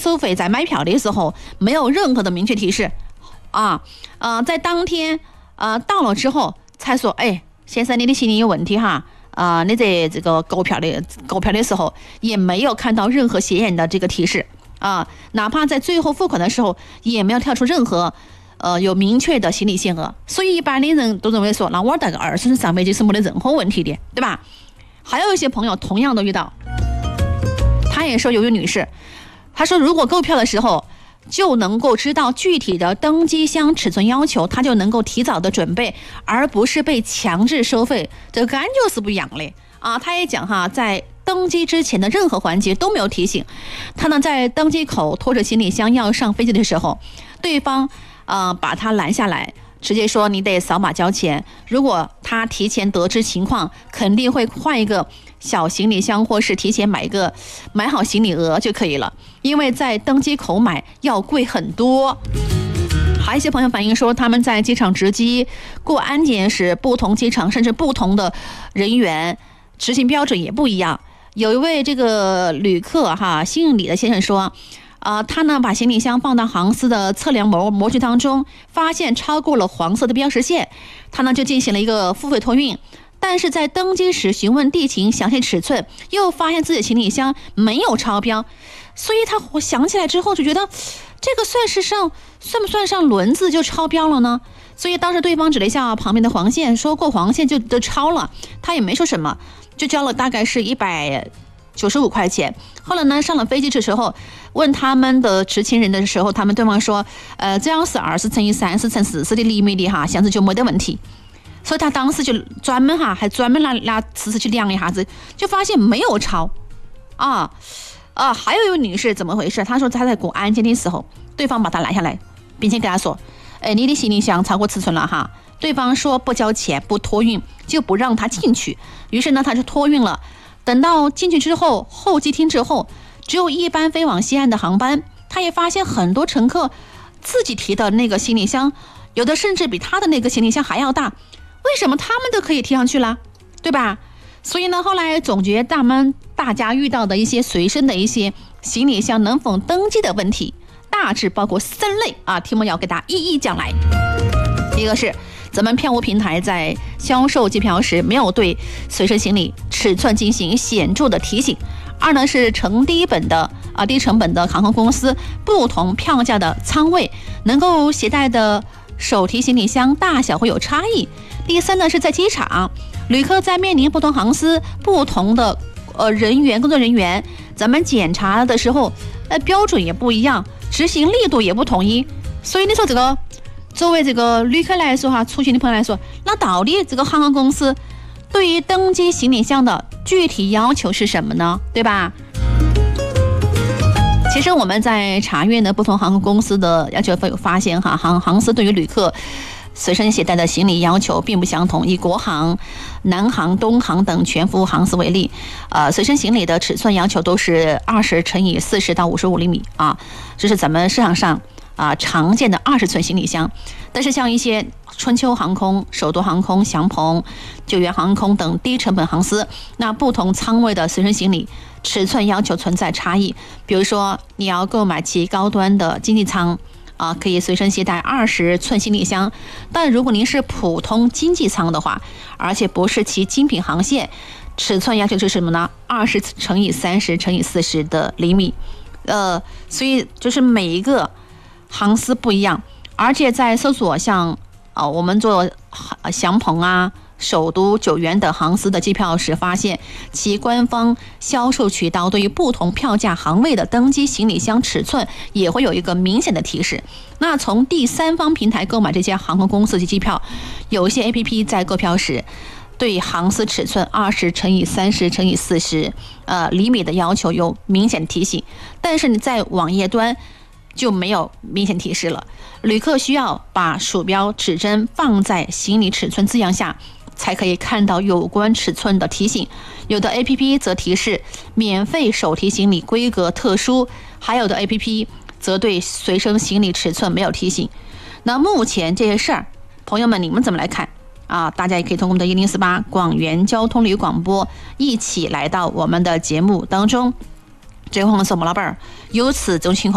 收费在买票的时候没有任何的明确提示在当天到了之后才说，哎，先生你的行李有问题哈。你在这个购票的时候也没有看到任何显眼的这个提示哪怕在最后付款的时候也没有跳出任何有明确的行李限额，所以一般的人都认为说，那我带个20升上飞机是没得任何问题的，对吧？还有一些朋友同样都遇到，他也说有一位女士，她说如果购票的时候就能够知道具体的登机箱尺寸要求，他就能够提早的准备，而不是被强制收费，这个感觉是不一样的他也讲在登机之前的任何环节都没有提醒他呢，在登机口拖着行李箱要上飞机的时候，对方把他拦下来，直接说你得扫码交钱。如果他提前得知情况，肯定会换一个小行李箱，或是提前买好行李额就可以了，因为在登机口买要贵很多。还有一些朋友反映说，他们在机场值机过安检时，不同机场甚至不同的人员执行标准也不一样。有一位这个旅客姓李的先生说，他呢把行李箱放到航司的测量模具当中，发现超过了黄色的标识线，他呢就进行了一个付费托运。但是在登机时询问地勤详细尺寸，又发现自己的行李箱没有超标，所以我想起来之后就觉得，这个算不算上轮子就超标了呢？所以当时对方指了一下旁边的黄线，说过黄线就都超了，他也没说什么，就交了大概是195块钱。后来呢，上了飞机的时候，问他们的执勤人的时候，他们对方说，只要是20乘以30乘40的厘米的箱子就没得问题。所以他当时就专门拿尺子去量一下子，就发现没有超还有一位女士怎么回事？她说她在过安检的时候，对方把她拦下来，并且跟她说，你的行李箱超过尺寸了对方说不交钱不托运就不让她进去，于是呢她就托运了。等到进去之后，候机厅之后，只有一班飞往西岸的航班，她也发现很多乘客自己提的那个行李箱，有的甚至比她的那个行李箱还要大，为什么他们都可以提上去了，对吧？所以呢，后来总结大家遇到的一些随身的一些行李箱能否登机的问题，大致包括3类题目要给大家一一讲来。第一个是咱们票务平台在销售机票时没有对随身行李尺寸进行显著的提醒。2呢是低成本的航空公司不同票价的舱位能够携带的手提行李箱大小会有差异。第3呢是在机场，旅客在面临不同航司不同的工作人员，咱们检查的时候标准也不一样，执行力度也不统一。所以你说这个作为这个旅客来说出行的朋友来说，那到底这个航空公司对于登机行李箱的具体要求是什么呢？对吧？其实我们在查阅呢不同航空公司的要求有发现航司对于旅客随身携带的行李要求并不相同。以国航、南航、东航等全服务航司为例，随身行李的尺寸要求都是20乘以40到55厘米这是咱们市场上常见的20寸行李箱。但是像一些春秋航空、首都航空、祥鹏、九元航空等低成本航司，那不同舱位的随身行李尺寸要求存在差异。比如说你要购买其高端的经济舱可以随身携带20寸行李箱，但如果您是普通经济舱的话，而且不是其精品航线，尺寸要求是什么呢？20乘以30乘以40的厘米。所以就是每一个航司不一样，而且在搜索像我们做祥鹏首都、九元等航司的机票时，发现其官方销售渠道对于不同票价航位的登机行李箱尺寸也会有一个明显的提示。那从第三方平台购买这些航空公司的机票，有一些 APP 在购票时对航司尺寸20乘以30乘以40厘米的要求有明显提醒，但是你在网页端就没有明显提示了。旅客需要把鼠标指针放在行李尺寸字样下，才可以看到有关尺寸的提醒。有的 APP 则提示免费手提行李规格特殊，还有的 APP 则对随身行李尺寸没有提醒。那目前这些事儿，朋友们你们怎么来看大家也可以通过我们的1048广元交通旅广播一起来到我们的节目当中。这位朋友说，毛老板有此种情况